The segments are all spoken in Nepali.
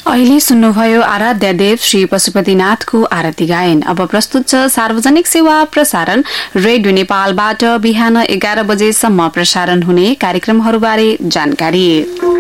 अहिले सुन्नुभयो आराध्य देव श्री पशुपतिनाथको आरती गायन। अब प्रस्तुत छ सार्वजनिक सेवा प्रसारण रेडियो नेपालबाट बिहान 11 बजेसम्म प्रसारण हुने कार्यक्रमहरूबारे जानकारी।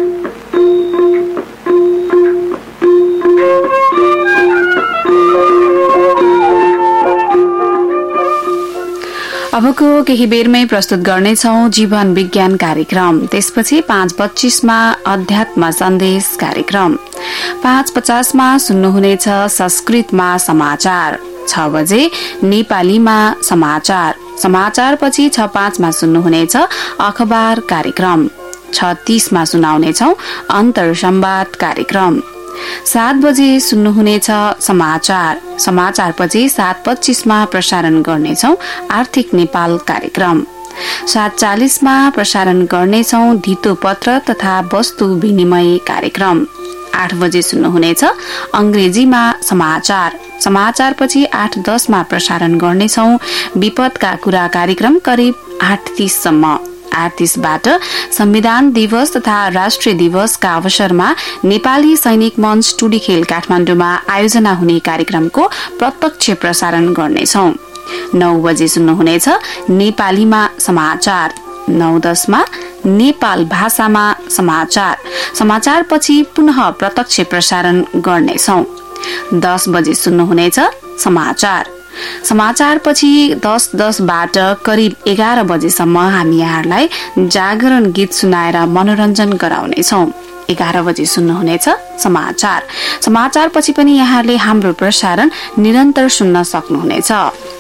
अबको केही बेरमै प्रस्तुत गर्नेछौं जीवन विज्ञान कार्यक्रम। त्यसपछि 5:25 मा अध्यात्म सन्देश कार्यक्रम, 5:50 मा सुन्नुहुनेछ संस्कृतमा समाचार, 6 बजे नेपालीमा समाचार, समाचारपछि 6:05 मा सुन्नुहुनेछ अखबार कार्यक्रम, 6:30 मा सुनाउनेछौं अन्तर संवाद कार्यक्रम, 7 बजे सुन्नुहुनेछ समाचार, समाचारपछि 7:25 मा प्रसारण गर्नेछौं आर्थिक नेपाल कार्यक्रम, 7:40 मा प्रसारण गर्नेछौं धितो पत्र तथा वस्तु विनिमय कार्यक्रम, 8 बजे सुन्नुहुनेछ अंग्रेजीमा समाचार, समाचारपछि 8:10 मा प्रसारण गर्नेछौं विपदका कुरा कार्यक्रम करिब 8:30 सम्म। 8:30 बाट संविधान दिवस तथा राष्ट्रिय दिवसका अवसरमा नेपाली सैनिक मंच टुडीखेल काठमाडौँमा आयोजना हुने कार्यक्रमको प्रत्यक्ष प्रसारण गर्नेछौं। 9 बजे सुन्नुहुनेछ नेपालीमा समाचार, 9:10 मा नेपाल भाषामा समाचार, समाचारपछि पुनः प्रत्यक्ष प्रसारण गर्नेछौं। 10 बजे सुन्नुहुनेछ समाचार, समाचारपछि 10:10 बाट करिब 11 बजेसम्म हामी यहाँहरूलाई जागरण गीत सुनाएर मनोरञ्जन गराउनेछौं। 11 बजे सुन्नुहुनेछ समाचार, समाचारपछि पनि यहाँहरूले हाम्रो प्रसारण निरन्तर सुन्न सक्नुहुनेछ।